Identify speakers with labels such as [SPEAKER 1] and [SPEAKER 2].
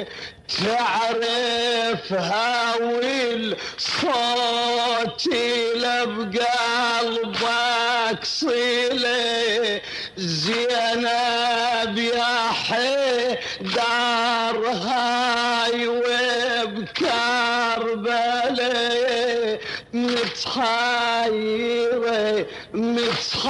[SPEAKER 1] تعرفها والصوتي بقلبك صلة زينب يا حيدر هاي وبكربلة متحيرة